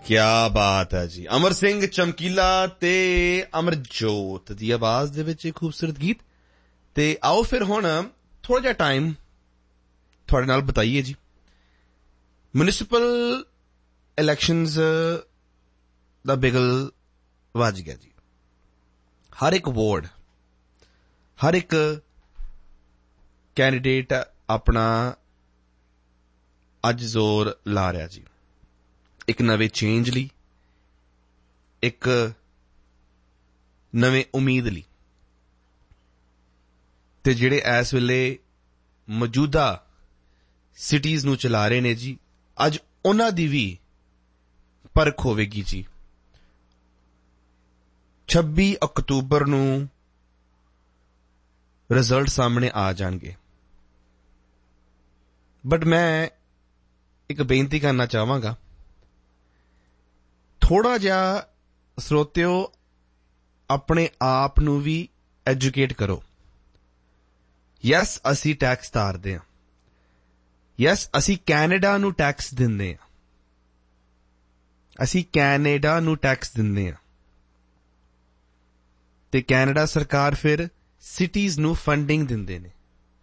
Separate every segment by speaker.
Speaker 1: क्या बात है जी। अमर सिंह चमकीला ते अमरजोत दी आवाज दे विच खूबसूरत गीत। ते आओ फिर हुण थोड़ा जिहा टाइम थोड़े नाल बताइए जी। म्युनिसिपल इलैक्शनस दा बिगल वज गया जी। हर एक वार्ड, हर एक कैंडिडेट अपना अज जोर ला रहा जी एक नवे चेंज ली, एक नवे उम्मीद ली। ते जिहड़े इस वेले मौजूदा सिटीज़ नूं चला रहे ने जी, अज उन्हां दी भी परख होवेगी जी। 26 अक्तूबर नूं रिजल्ट सामने आ जाणगे। बट मैं एक बेनती करना चाहांगा, थोड़ा जिहा श्रोतिओ अपने आप नूं भी एजुकेट करो। यस असी टैक्स तारदे हां, यस असी कैनेडा नूं टैक्स दिंदे हां, असी कैनेडा नूं टैक्स दिंदे हां ते कैनेडा सरकार फिर सिटीज़ नूं फंडिंग दिंदे ने।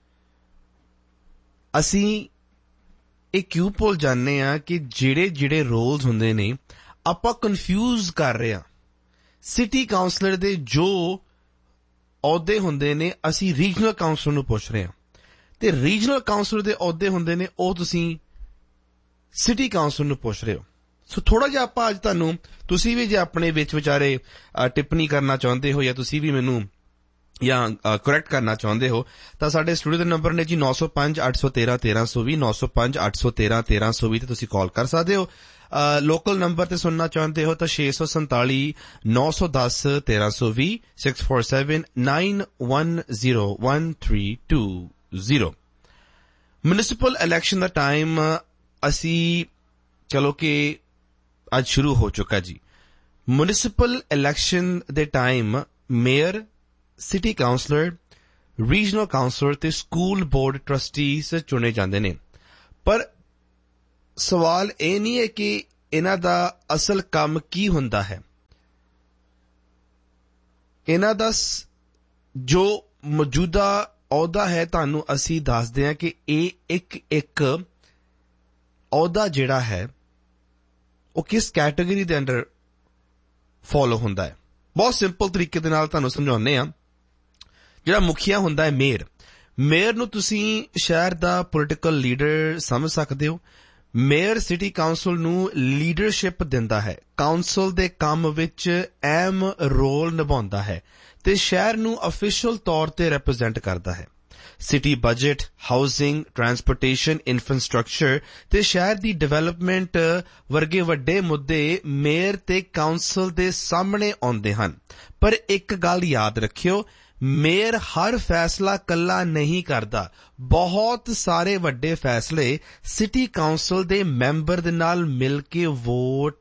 Speaker 1: असी ਇਹ ਕਿਉਂ ਭੁੱਲ ਜਾਂਦੇ ਆ ਕਿ ਜਿਹੜੇ ਰੋਲਸ ਹੁੰਦੇ ਨੇ ਆਪਾਂ ਕਨਫਿਊਜ਼ ਕਰ ਰਹੇ ਆ। ਸਿਟੀ ਕਾਉਂਸਲਰ ਦੇ ਜੋ ਅਹੁਦੇ ਹੁੰਦੇ ਨੇ ਅਸੀਂ ਰੀਜਨਲ ਕਾਉਂਸਲਰ ਨੂੰ ਪੁੱਛ ਰਹੇ ਆ, ਤੇ ਰੀਜਨਲ ਕਾਉਂਸਲਰ ਦੇ ਅਹੁਦੇ ਹੁੰਦੇ ਨੇ ਉਹ ਤੁਸੀਂ ਸਿਟੀ ਕਾਉਂਸਲਰ ਨੂੰ ਪੁੱਛ ਰਹੇ ਹੋ। ਸੋ ਥੋੜਾ ਜਿਹਾ ਆਪਾਂ ਅੱਜ ਤੁਹਾਨੂੰ, ਤੁਸੀਂ ਵੀ ਜੇ ਆਪਣੇ ਵਿੱਚ ਵਿਚਾਰੇ ਟਿੱਪਣੀ ਕਰਨਾ ਚਾਹੁੰਦੇ ਹੋ ਜਾਂ ਤੁਸੀਂ ਵੀ ਮੈਨੂੰ ਜਾਂ ਕਰੈਕਟ ਕਰਨਾ ਚਾਹੁੰਦੇ ਹੋ ਤਾਂ ਸਾਡੇ ਸਟੂਡੀਓ ਦੇ ਨੰਬਰ ਨੇ ਜੀ 905-813-1320, 905-813-1320 ਤੇ ਤੁਸੀਂ ਕਾਲ ਕਰ ਸਕਦੇ ਹੋ। ਲੋਕਲ ਨੰਬਰ ਤੇ ਸੁਣਨਾ ਚਾਹੁੰਦੇ ਹੋ ਤਾਂ 647-910-1320, 647-910-1320। म्युनिसिपल इलैक्शन ਦਾ ਟਾਈਮ ਅਸੀਂ ਚਲੋ ਕਿ ਅੱਜ ਸ਼ੁਰੂ ਹੋ ਚੁੱਕਾ ਜੀ। म्युनिसिपल इलैक्शन ਦੇ time mayor, city councillor, regional councillor ਤੇ ਸਕੂਲ ਬੋਰਡ ਟਰਸਟੀਜ਼ ਚੁਣੇ ਜਾਂਦੇ ਨੇ। ਪਰ ਸਵਾਲ ਇਹ ਨਹੀਂ ਹੈ ਕਿ ਇਹਨਾਂ ਦਾ ਅਸਲ ਕੰਮ ਕੀ ਹੁੰਦਾ ਹੈ। ਇਹਨਾਂ ਦਾ ਜੋ ਮੌਜੂਦਾ ਅਹੁਦਾ ਹੈ ਤੁਹਾਨੂੰ ਅਸੀਂ ਦੱਸਦੇ ਹਾਂ ਕਿ ਇਹ ਇੱਕ ਅਹੁਦਾ ਜਿਹੜਾ ਹੈ ਉਹ ਕਿਸ ਕੈਟੇਗਰੀ ਦੇ ਅੰਡਰ ਫੋਲੋ ਹੁੰਦਾ ਹੈ। ਬਹੁਤ ਸਿੰਪਲ ਤਰੀਕੇ ਦੇ ਨਾਲ ਤੁਹਾਨੂੰ ਸਮਝਾਉਂਦੇ ਹਾਂ। ਜਿਹੜਾ ਮੁਖੀਆ ਹੁੰਦਾ ਹੈ ਮੇਅਰ, ਮੇਅਰ ਨੂੰ ਤੁਸੀਂ ਸ਼ਹਿਰ ਦਾ ਪੋਲੀਟੀਕਲ ਲੀਡਰ ਸਮਝ ਸਕਦੇ ਹੋ। ਮੇਅਰ ਸਿਟੀ ਕਾਉਂਸਲ ਨੂੰ ਲੀਡਰਸ਼ਿਪ ਦਿੰਦਾ ਹੈ, ਕਾਉਂਸਲ ਦੇ ਕੰਮ ਵਿੱਚ ਅਹਿਮ ਰੋਲ ਨਿਭਾਉਂਦਾ ਹੈ ਤੇ ਸ਼ਹਿਰ ਨੂੰ ਅਫੀਸ਼ੀਅਲ ਤੌਰ ਤੇ ਰਿਪਰੈਜ਼ੈਂਟ ਕਰਦਾ ਹੈ। City budget, housing, transportation, infrastructure ਤੇ ਸ਼ਹਿਰ ਦੀ ਡਿਵੈਲਪਮੈਂਟ ਵਰਗੇ ਵੱਡੇ ਮੁੱਦੇ ਮੇਅਰ ਤੇ ਕਾਉਂਸਲ ਦੇ ਸਾਹਮਣੇ ਆਉਂਦੇ ਹਨ। ਪਰ ਇੱਕ ਗੱਲ ਯਾਦ ਰੱਖਿਓ, ਮੇਅਰ ਹਰ ਫੈਸਲਾ ਕੱਲਾ ਨਹੀਂ ਕਰਦਾ। ਬਹੁਤ ਸਾਰੇ ਵੱਡੇ ਫੈਸਲੇ ਸਿਟੀ ਕਾਉਂਸਲ ਦੇ ਮੈਂਬਰ ਦੇ ਨਾਲ ਮਿਲ ਕੇ ਵੋਟ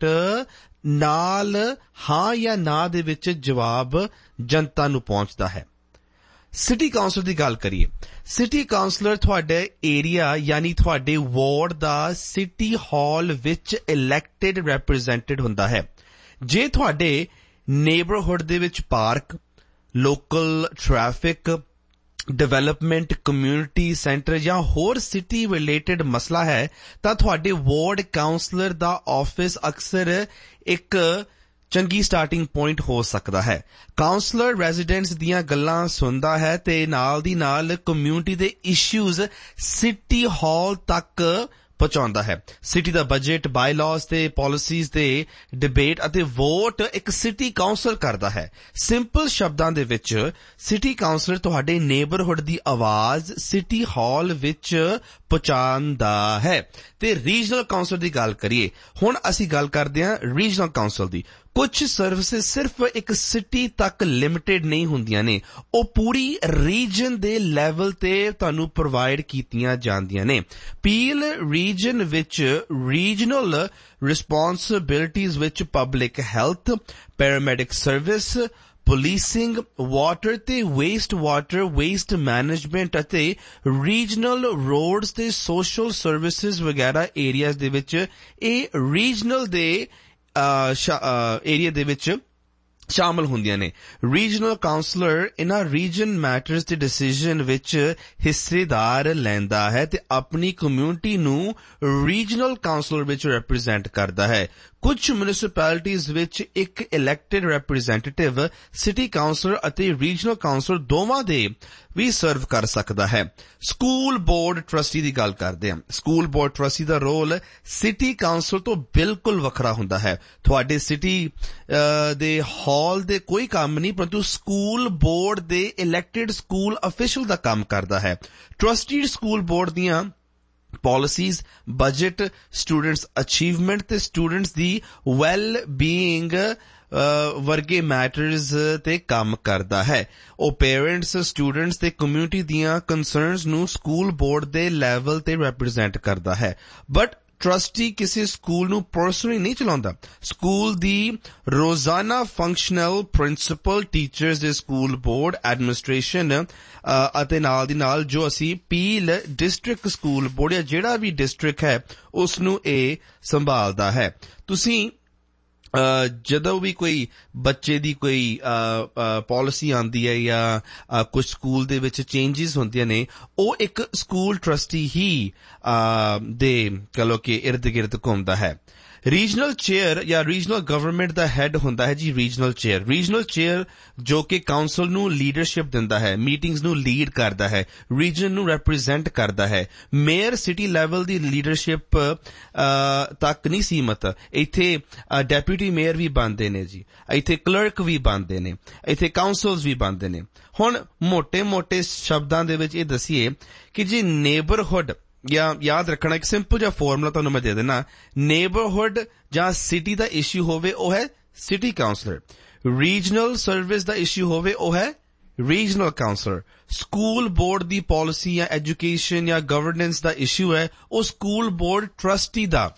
Speaker 1: ਨਾਲ ਹਾਂ ਜਾਂ ਨਾ ਦੇ ਵਿੱਚ ਜਵਾਬ ਜਨਤਾ ਨੂੰ ਪਹੁੰਚਦਾ ਹੈ। ਸਿਟੀ ਕਾਉਂਸਲ ਦੀ ਗੱਲ ਕਰੀਏ, ਸਿਟੀ ਕਾਉਂਸਲਰ ਤੁਹਾਡੇ ਏਰੀਆ ਯਾਨੀ ਤੁਹਾਡੇ ਵਾਰਡ ਦਾ ਸਿਟੀ ਹਾਲ ਵਿੱਚ ਇਲੈਕਟਿਡ ਰਿਪਰੈਜ਼ੈਂਟੇਟਿਵ ਹੁੰਦਾ ਹੈ। ਜੇ ਤੁਹਾਡੇ ਨੇਬਰਹੁੱਡ ਦੇ ਵਿੱਚ park, local traffic, development, community centre ਜਾਂ ਹੋਰ ਸਿਟੀ ਰਿਲੇਟਡ ਮਸਲਾ ਹੈ ਤਾਂ ਤੁਹਾਡੇ ਵਾਰਡ ਕਾਉਂਸਲਰ ਦਾ ਆਫਿਸ ਅਕਸਰ ਇੱਕ ਚੰਗੀ ਸਟਾਰਟਿੰਗ ਪੁਆਇੰਟ ਹੋ ਸਕਦਾ ਹੈ। ਕਾਉਂਸਲਰ ਰੈਜ਼ੀਡੈਂਟਸ ਦੀਆਂ ਗੱਲਾਂ ਸੁਣਦਾ ਹੈ ਤੇ ਨਾਲ ਦੀ ਨਾਲ ਕਮਿਊਨਿਟੀ ਦੇ ਇਸ਼ੂਜ਼ ਸਿਟੀ ਹਾਲ ਤੱਕ ਪਹੁੰਚਾਉਂਦਾ ਹੈ। ਸਿਟੀ ਦਾ ਬਜਟ, ਬਾਇਲਾਜ਼ ਤੇ ਪਾਲਿਸੀਜ਼ ਦੇ ਡਿਬੇਟ ਅਤੇ ਵੋਟ ਇੱਕ ਸਿਟੀ ਕਾਉਂਸਲ ਕਰਦਾ ਹੈ। ਸਿੰਪਲ ਸ਼ਬਦਾਂ ਦੇ ਵਿੱਚ ਸਿਟੀ ਕਾਉਂਸਲਰ ਤੁਹਾਡੇ ਨੇਬਰਹੁੱਡ ਦੀ ਆਵਾਜ਼ ਸਿਟੀ ਹਾਲ ਵਿੱਚ ਪਹੁੰਚਾਉਂਦਾ ਹੈ। ਤੇ ਰੀਜਨਲ ਕਾਉਂਸਲ ਦੀ ਗੱਲ ਕਰੀਏ, ਹੁਣ ਅਸੀਂ ਗੱਲ ਕਰਦੇ ਹਾਂ ਰੀਜਨਲ ਕਾਉਂਸਲ ਦੀ। ਕੁਝ ਸਰਵਿਸਿਜ਼ ਸਿਰਫ ਇੱਕ ਸਿਟੀ ਤੱਕ ਲਿਮਿਟਿਡ ਨਹੀਂ ਹੁੰਦੀਆਂ ਨੇ, ਉਹ ਪੂਰੀ ਰੀਜਨ ਦੇ ਲੈਵਲ ਤੇ ਤੁਹਾਨੂੰ ਪ੍ਰੋਵਾਈਡ ਕੀਤੀਆਂ ਜਾਂਦੀਆਂ ਨੇ। ਪੀਲ ਰੀਜਨ ਵਿੱਚ ਰੀਜਨਲ ਰਿਸਪੌਂਸਿਬਿਲਿਟੀਜ਼ ਵਿੱਚ public health, paramedic service, policing, water ਤੇ ਵੇਸਟ ਮੈਨੇਜਮੈਂਟ ਅਤੇ ਰੀਜਨਲ ਰੋਡਸ ਤੇ ਸੋਸ਼ਲ ਸਰਵਿਸਿਜ਼ ਵਗੈਰਾ ਏਰੀਆਜ਼ ਦੇ ਵਿੱਚ ਇਹ ਰੀਜਨਲ ਦੇ ਏਰੀਆ ਦੇ ਵਿੱਚ ਸ਼ਾਮਲ ਹੁੰਦੀਆਂ ਨੇ। ਰੀਜਨਲ ਕਾਉਂਸਲਰ ਇਹਨਾਂ ਰੀਜਨ ਮੈਟਰਸ ਦੇ ਡਿਸੀਜਨ ਵਿੱਚ ਹਿੱਸੇਦਾਰ ਲੈਂਦਾ ਹੈ ਤੇ ਆਪਣੀ ਕਮਿਊਨਿਟੀ ਨੂੰ ਰੀਜਨਲ ਕਾਉਂਸਲਰ ਵਿੱਚ ਰਿਪਰੈਜ਼ੈਂਟ ਕਰਦਾ ਹੈ। ਕੁਝ ਮਿਊਨਿਸਪੈਲਿਟੀਜ਼ ਵਿੱਚ ਇੱਕ ਇਲੈਕਟਿਡ ਰਿਪਰੈਜ਼ੈਂਟੇਟਿਵ ਸਿਟੀ ਕਾਉਂਸਲਰ ਅਤੇ ਰੀਜਨਲ ਕਾਉਂਸਲਰ ਦੋਵਾਂ ਦੇ ਵੀ ਸਰਵ ਕਰ ਸਕਦਾ ਹੈ। ਸਕੂਲ ਬੋਰਡ ਟਰਸਟੀ ਦੀ ਗੱਲ ਕਰਦੇ ਹਾਂ। ਸਕੂਲ ਬੋਰਡ ਟਰਸਟੀ ਦਾ ਰੋਲ ਸਿਟੀ ਕਾਉਂਸਲ ਤੋਂ ਬਿਲਕੁਲ ਵੱਖਰਾ ਹੁੰਦਾ ਹੈ। ਤੁਹਾਡੇ ਸਿਟੀ ਦੇ ਹਾਲ ਦੇ ਕੋਈ ਕੰਮ ਨਹੀਂ, ਪਰੰਤੂ ਸਕੂਲ ਬੋਰਡ ਦੇ ਇਲੈਕਟਿਡ ਸਕੂਲ ਅਫੀਸ਼ੀਅਲ ਦਾ ਕੰਮ ਕਰਦਾ ਹੈ। ਟਰਸਟੀ ਸਕੂਲ ਬੋਰਡ ਦੀਆਂ ਪਾਲਿਸੀਜ਼, ਬਜਟ, ਸਟੂਡੈਂਟਸ ਅਚੀਵਮੈਂਟ ਤੇ ਸਟੂਡੈਂਟਸ ਦੀ ਵੈਲ ਬੀਇੰਗ ਵਰਗੇ ਮੈਟਰਸ ਤੇ ਕੰਮ ਕਰਦਾ ਹੈ। ਉਹ ਪੇਰੈਂਟਸ, ਸਟੂਡੈਂਟਸ ਤੇ ਕਮਿਊਨਿਟੀ ਦੀਆਂ ਕੰਸਰਨਸ ਨੂੰ ਸਕੂਲ ਬੋਰਡ ਦੇ ਲੈਵਲ ਤੇ ਰਿਪਰੈਜ਼ੈਂਟ ਕਰਦਾ ਹੈ। ਬਟ ਟਰਸਟੀ ਕਿਸੇ ਸਕੂਲ ਨੂੰ ਪਰਸਨਲੀ ਨਹੀਂ ਚਲਾਉਂਦਾ। ਸਕੂਲ ਦੀ ਰੋਜ਼ਾਨਾ ਫੰਕਸ਼ਨਲ ਪ੍ਰਿੰਸੀਪਲ, ਟੀਚਰਸ ਦੇ ਸਕੂਲ ਬੋਰਡ ਐਡਮਿਨਿਸਟ੍ਰੇਸ਼ਨ ਅਤੇ ਨਾਲ ਦੀ ਨਾਲ ਜੋ ਅਸੀਂ ਪੀਲ ਡਿਸਟ੍ਰਿਕਟ ਸਕੂਲ ਬੋਰਡ ਜਾਂ ਜਿਹੜਾ ਵੀ ਡਿਸਟ੍ਰਿਕਟ ਹੈ ਉਸ ਨੂੰ ਇਹ ਸੰਭਾਲਦਾ ਹੈ। ਤੁਸੀਂ ਜਦੋਂ ਵੀ ਕੋਈ ਬੱਚੇ ਦੀ ਕੋਈ ਪਾਲਿਸੀ ਆਉਂਦੀ ਹੈ ਜਾਂ ਕੁਝ ਸਕੂਲ ਦੇ ਵਿੱਚ ਚੇਂਜਿਸ ਹੁੰਦੀਆਂ ਨੇ, ਉਹ ਇੱਕ ਸਕੂਲ ਟਰਸਟੀ ਹੀ ਦੇ ਕਹ ਲਓ ਕਿ ਇਰਦ ਗਿਰਦ ਘੁੰਮਦਾ ਹੈ। ਰੀਜਨਲ ਚੇਅਰ ਜਾਂ ਰੀਜਨਲ ਗਵਰਨਮੈਂਟ ਦਾ ਹੈਡ ਹੁੰਦਾ ਹੈ ਜੀ ਰੀਜਨਲ ਚੇਅਰ। ਰੀਜਨਲ ਚੇਅਰ ਜੋ ਕਿ ਕਾਉਂਸਲ ਨੂੰ ਲੀਡਰਸ਼ਿਪ ਦਿੰਦਾ ਹੈ, ਮੀਟਿੰਗਸ ਨੂੰ ਲੀਡ ਕਰਦਾ ਹੈ, ਰੀਜਨ ਨੂੰ ਰਿਪਰੈਜ਼ੈਂਟ ਕਰਦਾ ਹੈ। ਮੇਅਰ ਸਿਟੀ ਲੈਵਲ ਦੀ ਲੀਡਰਸ਼ਿਪ ਤੱਕ ਨਹੀਂ ਸੀਮਤ, ਇੱਥੇ ਡੈਪੂਟੀ ਮੇਅਰ ਵੀ ਬਣਦੇ ਨੇ ਜੀ, ਇੱਥੇ ਕਲਰਕ ਵੀ ਬਣਦੇ ਨੇ, ਇੱਥੇ ਕਾਉਂਸਲਸ ਵੀ ਬਣਦੇ ਨੇ। ਹੁਣ ਮੋਟੇ ਸ਼ਬਦਾਂ ਦੇ ਵਿੱਚ ਇਹ ਦੱਸੀਏ ਕਿ ਜੀ ਨੇਬਰਹੁੱਡ ਜਾਂ ਯਾਦ ਰੱਖਣਾ, ਇੱਕ ਸਿੰਪਲ ਜਿਹਾ ਫਾਰਮੂਲਾ ਤੁਹਾਨੂੰ ਮੈਂ ਦੇ ਦੇਣਾ, ਨੇਬਰਹੁੱਡ ਜਾਂ ਸਿਟੀ ਦਾ ਇਸ਼ੂ ਹੋਵੇ ਉਹ ਹੈ ਸਿਟੀ ਕਾਉਂਸਲਰ, ਰੀਜਨਲ ਸਰਵਿਸ ਦਾ ਇਸ਼ੂ ਹੋਵੇ ਉਹ ਹੈ ਰੀਜਨਲ ਕਾਉਂਸਲਰ, ਸਕੂਲ ਬੋਰਡ ਦੀ ਪਾਲਿਸੀ ਜਾਂ ਐਜੂਕੇਸ਼ਨ ਜਾਂ ਗਵਰਨੈਂਸ ਦਾ ਇਸ਼ੂ ਹੈ ਉਹ ਸਕੂਲ ਬੋਰਡ ਟਰਸਟੀ ਦਾ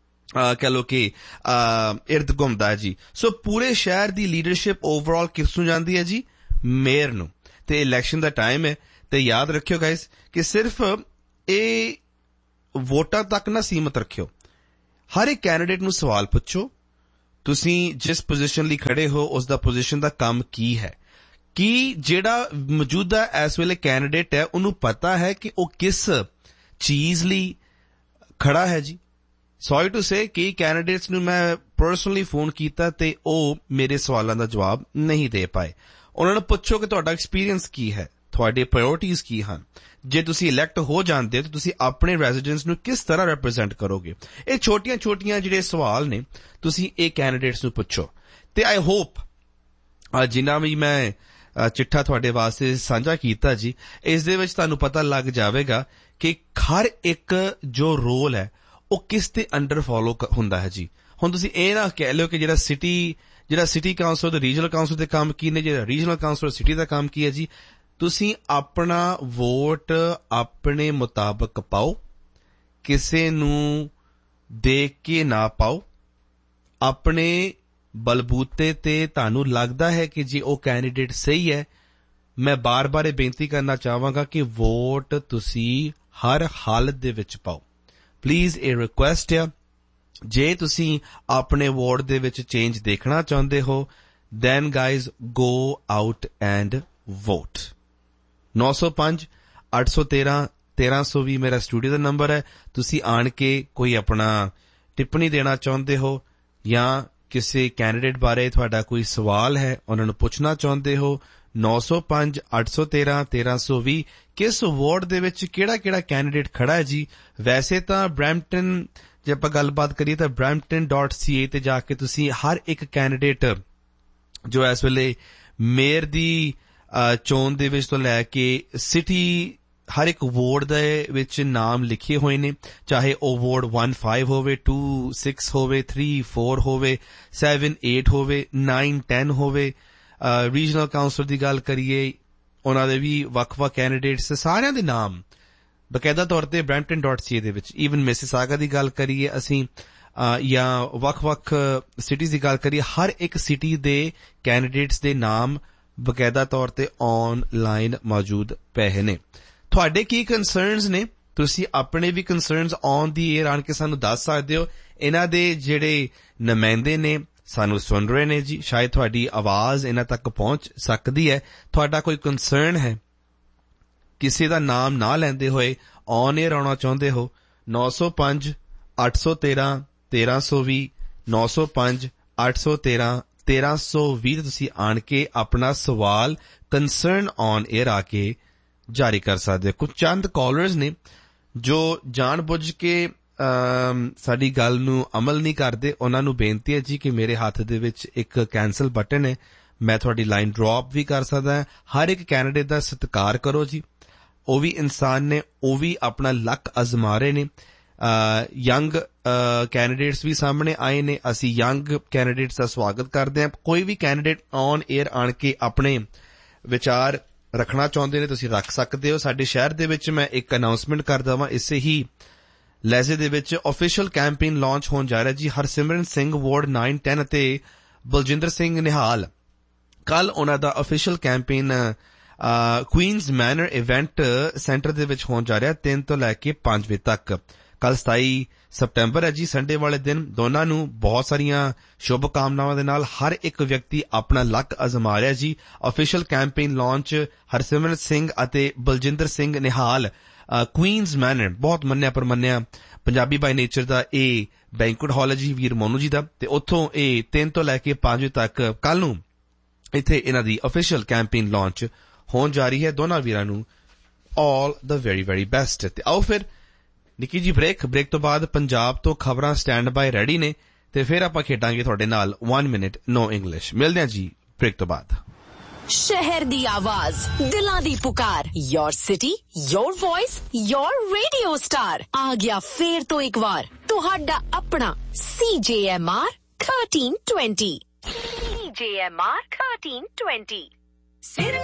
Speaker 1: ਕਹ ਲਓ ਕਿ ਇਰਦ ਘੁੰਮਦਾ ਹੈ ਜੀ। ਸੋ ਪੂਰੇ ਸ਼ਹਿਰ ਦੀ ਲੀਡਰਸ਼ਿਪ ਓਵਰਆਲ ਕਿਸ ਨੂੰ ਜਾਂਦੀ ਹੈ ਜੀ? ਮੇਅਰ ਨੂੰ। ਤੇ ਇਲੈਕਸ਼ਨ ਦਾ ਟਾਈਮ ਹੈ ਤੇ ਯਾਦ ਰੱਖਿਓ ਗਾਇਸ ਕਿ ਸਿਰਫ ਇਹ ਵੋਟਾਂ ਤੱਕ ਨਾ ਸੀਮਤ ਰੱਖਿਓ। ਹਰ ਇੱਕ ਕੈਂਡੀਡੇਟ ਨੂੰ ਸਵਾਲ ਪੁੱਛੋ, ਤੁਸੀਂ ਜਿਸ ਪੋਜੀਸ਼ਨ ਲਈ ਖੜੇ ਹੋ ਉਸ ਦਾ ਪੋਜੀਸ਼ਨ ਦਾ ਕੰਮ ਕੀ ਹੈ, ਕਿ ਜਿਹੜਾ ਮੌਜੂਦਾ ਇਸ ਵੇਲੇ ਕੈਂਡੀਡੇਟ ਹੈ ਉਹਨੂੰ ਪਤਾ ਹੈ ਕਿ ਉਹ ਕਿਸ ਚੀਜ਼ ਲਈ ਖੜਾ ਹੈ ਜੀ। ਸੌਰੀ ਟੂ ਸੇ ਕਈ ਕੈਂਡੀਡੇਟਸ ਨੂੰ ਮੈਂ ਪਰਸਨਲੀ ਫੋਨ ਕੀਤਾ ਤੇ ਉਹ ਮੇਰੇ ਸਵਾਲਾਂ ਦਾ ਜਵਾਬ ਨਹੀਂ ਦੇ ਪਾਏ। ਉਹਨਾਂ ਨੂੰ ਪੁੱਛੋ ਕਿ ਤੁਹਾਡਾ ਐਕਸਪੀਰੀਅੰਸ ਕੀ ਹੈ, ਤੁਹਾਡੇ ਪ੍ਰਾਇਓਰਟੀਜ਼ ਕੀ ਹਨ। ਜੇ ਤੁਸੀਂ ਇਲੈਕਟ ਹੋ ਜਾਂਦੇ ਹੋ ਤਾਂ ਤੁਸੀਂ ਆਪਣੇ ਰੈਜ਼ੀਡੈਂਟਸ ਨੂੰ ਕਿਸ ਤਰ੍ਹਾਂ ਰਿਪਰੈਜ਼ੈਂਟ ਕਰੋਗੇ। ਇਹ ਛੋਟੀਆਂ ਜਿਹੜੇ ਸਵਾਲ ਨੇ ਤੁਸੀਂ ਇਹ ਕੈਂਡੀਡੇਟਸ ਨੂੰ ਪੁੱਛੋ। ਤੇ ਆਈ ਹੋਪ ਜਿੰਨਾ ਵੀ ਮੈਂ ਚਿੱਠਾ ਤੁਹਾਡੇ ਵਾਸਤੇ ਸਾਂਝਾ ਕੀਤਾ ਜੀ, ਇਸ ਦੇ ਵਿੱਚ ਤੁਹਾਨੂੰ ਪਤਾ ਲੱਗ ਜਾਵੇਗਾ ਕਿ ਹਰ ਇੱਕ ਜੋ ਰੋਲ ਹੈ ਉਹ ਕਿਸ ਦੇ ਅੰਡਰ ਫੋਲੋ ਹੁੰਦਾ ਹੈ ਜੀ। ਹੁਣ ਤੁਸੀਂ ਇਹ ਨਾ ਕਹਿ ਲਿਓ ਕਿ ਜਿਹੜਾ ਸਿਟੀ ਕਾਉਂਸਲ ਤੇ ਰੀਜਨਲ ਕਾਉਂਸਲ ਦੇ ਕੰਮ ਕੀ ਨੇ, ਜਿਹੜਾ ਰੀਜਨਲ ਕਾਉਂਸਲ ਸਿਟੀ ਦਾ ਕੰਮ ਕੀ ਹੈ ਜੀ। ਤੁਸੀਂ ਆਪਣਾ ਵੋਟ ਆਪਣੇ ਮੁਤਾਬਕ ਪਾਓ, ਕਿਸੇ ਨੂੰ ਦੇਖ ਕੇ ਨਾ ਪਾਓ। ਆਪਣੇ ਬਲਬੂਤੇ ਤੇ ਤੁਹਾਨੂੰ ਲੱਗਦਾ ਹੈ ਕਿ ਜੇ ਉਹ ਕੈਂਡੀਡੇਟ ਸਹੀ ਹੈ, ਮੈਂ ਬਾਰ-ਬਾਰ ਇਹ ਬੇਨਤੀ ਕਰਨਾ ਚਾਹਾਂਗਾ ਕਿ ਵੋਟ ਤੁਸੀਂ ਹਰ ਹਾਲਤ ਦੇ ਵਿੱਚ ਪਾਓ। ਪਲੀਜ਼ ਇਹ ਰਿਕੁਐਸਟ ਹੈ। ਜੇ ਤੁਸੀਂ ਆਪਣੇ ਵਾਰਡ ਦੇ ਵਿੱਚ ਚੇਂਜ ਦੇਖਣਾ ਚਾਹੁੰਦੇ ਹੋ, then guys go out and vote। 905-813-1320 ਮੇਰਾ ਸਟੂਡੀਓ ਦਾ ਨੰਬਰ ਹੈ। ਤੁਸੀਂ ਆਣ ਕੇ ਕੋਈ ਆਪਣਾ ਟਿੱਪਣੀ ਦੇਣਾ ਚਾਹੁੰਦੇ ਹੋ ਜਾਂ ਕਿਸੇ ਕੈਂਡੀਡੇਟ ਬਾਰੇ ਤੁਹਾਡਾ ਕੋਈ ਸਵਾਲ ਹੈ ਉਹਨਾਂ ਨੂੰ ਪੁੱਛਣਾ ਚਾਹੁੰਦੇ ਹੋ, 905-813-1320 ਕਿਸ ਵਾਰਡ ਦੇ ਵਿੱਚ ਕਿਹੜਾ ਕੈਂਡੀਡੇਟ ਖੜਾ ਹੈ ਜੀ। ਵੈਸੇ ਤਾਂ ਬਰੈਂਪਟਨ ਜੇ ਆਪਾਂ ਗੱਲਬਾਤ ਕਰੀਏ ਤਾਂ brampton.ca ਤੇ ਜਾ ਕੇ ਤੁਸੀਂ ਹਰ ਇੱਕ ਕੈਂਡੀਡੇਟ ਜੋ ਇਸ ਵੇਲੇ ਮੇਅਰ ਦੀ ਚੋਣ ਦੇ ਵਿੱਚ ਤੋਂ ਲੈ ਕੇ ਸਿਟੀ ਹਰ ਇੱਕ ਵਾਰਡ ਦੇ ਵਿੱਚ ਨਾਮ ਲਿਖੇ ਹੋਏ ਨੇ, ਚਾਹੇ ਉਹ ਵਾਰਡ 15 ਹੋਵੇ, 26 ਹੋਵੇ, 34 ਹੋਵੇ, 78 ਹੋਵੇ, 910 ਹੋਵੇ। ਰੀਜਨਲ ਕਾਉਂਸਲ ਦੀ ਗੱਲ ਕਰੀਏ, ਉਹਨਾਂ ਦੇ ਵੀ ਵੱਖ-ਵੱਖ ਕੈਂਡੀਡੇਟਸ, ਸਾਰਿਆਂ ਦੇ ਨਾਮ ਬਕਾਇਦਾ ਤੌਰ ਤੇ brampton.ca ਦੇ ਵਿੱਚ। ਈਵਨ ਮਿਸਿਸਾਗਾ ਦੀ ਗੱਲ ਕਰੀਏ ਅਸੀਂ ਜਾਂ ਵੱਖ-ਵੱਖ ਸਿਟੀਜ਼ ਦੀ ਗੱਲ ਕਰੀਏ, ਹਰ ਇੱਕ ਸਿਟੀ ਦੇ ਕੈਂਡੀਡੇਟਸ ਦੇ ਨਾਮ ਬਕਾਇਦਾ ਤੌਰ ਤੇ ਆਨਲਾਈਨ ਮੌਜੂਦ ਪਏ ਨੇ। ਤੁਹਾਡੇ ਕੀ ਕੰਸਰਨਸ ਨੇ ਤੁਸੀਂ ਆਪਣੇ ਵੀ ਕੰਸਰਨਸ ਔਨ ਦੀ ਏਅਰ ਆਣ ਕੇ ਸਾਨੂੰ ਦੱਸ ਸਕਦੇ ਹੋ। ਇਹਨਾਂ ਦੇ ਜਿਹੜੇ ਨੁਮਾਇੰਦੇ ਨੇ ਸਾਨੂੰ ਸੁਣ ਰਹੇ ਨੇ ਜੀ, ਸ਼ਾਇਦ ਤੁਹਾਡੀ ਆਵਾਜ਼ ਇਹਨਾਂ ਤੱਕ ਪਹੁੰਚ ਸਕਦੀ ਹੈ। ਤੁਹਾਡਾ ਕੋਈ ਕੰਸਰਨ ਹੈ, ਕਿਸੇ ਦਾ ਨਾਮ ਨਾ ਲੈਂਦੇ ਹੋਏ ਔਨ ਏਅਰ ਆਉਣਾ ਚਾਹੁੰਦੇ ਹੋ, 905-813-1320 905-813-1320 ਤੇ ਤੁਸੀਂ ਆਣ ਕੇ ਆਪਣਾ ਸਵਾਲ ਕੰਸਰਨ ਔਨ ਏਅਰ ਆ ਕੇ ਜਾਰੀ ਕਰ ਸਕਦੇ ਹੋ। ਕੁਝ ਚੰਦ ਕਾਲਰਸ ਨੇ ਜੋ ਜਾਣ ਬੁੱਝ ਕੇ ਸਾਡੀ ਗੱਲ ਨੂੰ ਅਮਲ ਨਹੀਂ ਕਰਦੇ। ਉਹਨਾਂ ਨੂੰ ਬੇਨਤੀ ਹੈ ਜੀ ਕਿ ਮੇਰੇ ਹੱਥ ਦੇ ਵਿੱਚ ਇੱਕ ਕੈਂਸਲ ਬਟਨ ਹੈ, ਮੈਂ ਤੁਹਾਡੀ ਲਾਈਨ ਡ੍ਰੌਪ ਵੀ ਕਰ ਸਕਦਾ ਹਾਂ। ਹਰ ਇੱਕ ਕੈਂਡੀਡੇਟ ਦਾ ਸਤਿਕਾਰ ਕਰੋ ਜੀ, ਉਹ ਵੀ ਇਨਸਾਨ ਨੇ, ਉਹ ਵੀ ਆਪਣਾ ਲੱਕ ਅਜ਼ਮਾ ਰਹੇ ਨੇ। ਯੰਗ ਕੈਂਡੀਡੇਟਸ ਵੀ ਸਾਹਮਣੇ ਆਏ ਨੇ, ਅਸੀਂ ਯੰਗ ਕੈਂਡੀਡੇਟਸ ਦਾ ਸਵਾਗਤ ਕਰਦੇ ਹਾਂ। ਕੋਈ ਵੀ ਕੈਂਡੀਡੇਟ ਔਨ ਏਅਰ ਆਣ ਕੇ ਆਪਣੇ ਵਿਚਾਰ ਰੱਖਣਾ ਚਾਹੁੰਦੇ ਨੇ, ਤੁਸੀਂ ਰੱਖ ਸਕਦੇ ਹੋ। ਸਾਡੇ ਸ਼ਹਿਰ ਦੇ ਵਿੱਚ ਮੈਂ ਇੱਕ ਅਨਾਉਂਸਮੈਂਟ ਕਰ ਦੇਵਾਂ, ਇਸੇ ਹੀ ਲਹਿਜ਼ੇ ਦੇ ਵਿੱਚ ਆਫੀਸ਼ੀਅਲ ਕੈਂਪੇਨ ਲਾਂਚ ਹੋਣ ਜਾ ਰਿਹਾ ਜੀ। ਹਰਸਿਮਰਨ ਸਿੰਘ ਵਾਰਡ 9-10 ਅਤੇ ਬਲਜਿੰਦਰ ਸਿੰਘ ਨਿਹਾਲ, ਕੱਲ ਉਹਨਾਂ ਦਾ official campaign Queens manner event centre ਦੇ ਵਿੱਚ ਹੋਣ ਜਾ ਰਿਹਾ 3 ਤੋਂ ਲੈ ਕੇ 5 ਵਜੇ ਤੱਕ। ਕੱਲ 27 ਸਤੰਬਰ ਹੈ ਜੀ, ਸੰਡੇ ਵਾਲੇ ਦਿਨ। ਦੋਨਾਂ ਨੂੰ ਬਹੁਤ ਸਾਰੀਆਂ ਸ਼ੁਭ ਕਾਮਨਾਵਾਂ ਦੇ ਨਾਲ ਹਰ ਇੱਕ ਵਿਅਕਤੀ ਆਪਣਾ ਲੱਕ ਅਜ਼ਮਾ ਰਿਹਾ ਜੀ। Official campaign launch Harsimran Singh ਅਤੇ ਬਲਜਿੰਦਰ ਸਿੰਘ ਨਿਹਾਲ, ਕੁਈਨਜ਼ ਮੈਨਰ, ਬਹੁਤ ਮੰਨਿਆ ਪਰਮੰਨਿਆ ਪੰਜਾਬੀ ਬਾਈ ਨੇਚਰ ਦਾ ਇਹ ਬੈਂਕੁਏਟ ਹਾਲ ਹੈ ਜੀ ਵੀਰ ਮੋਨੂ ਜੀ ਦਾ, ਤੇ ਉੱਥੋਂ ਇਹ 3 ਤੋਂ ਲੈ ਕੇ 5 ਵਜੇ ਤੱਕ ਕੱਲ ਨੂੰ ਇੱਥੇ ਇਹਨਾਂ ਦੀ ਆਫੀਸ਼ੀਅਲ ਕੈਂਪੇਨ ਲਾਂਚ ਹੋਣ ਜਾ ਰਹੀ ਹੈ। ਦੋਨਾਂ ਵੀਰਾਂ ਨੂੰ ਆਲ ਦਾ ਵੈਰੀ ਵੈਰੀ ਬੈਸਟ। ਤੇ ਆਓ ਫਿਰ ਨਿੱਕੀ ਜੀ ਬ੍ਰੇਕ ਤੋਂ ਬਾਅਦ ਪੰਜਾਬ ਤੋਂ ਖਬਰਾਂ ਸਟੈਂਡ ਬਾਈ ਰੈਡੀ ਨੇ, ਤੇ ਫਿਰ ਆਪਾਂ ਖੇਡਾਂਗੇ ਤੁਹਾਡੇ ਨਾਲ 1 ਮਿੰਟ ਨੋ ਇੰਗਲਿਸ਼। ਮਿਲਦੇ ਹਾਂ ਜੀ ਬ੍ਰੇਕ ਤੋਂ ਬਾਅਦ।
Speaker 2: ਸ਼ਹਿਰ ਦੀ ਆਵਾਜ਼, ਦਿਲਾਂ ਦੀ ਪੁਕਾਰ, your city, your voice, your radio star ਆ ਗਿਆ ਫੇਰ ਤੋਂ ਇੱਕ ਵਾਰ ਤੁਹਾਡਾ ਆਪਣਾ CJMR 1320। CJMR 1320।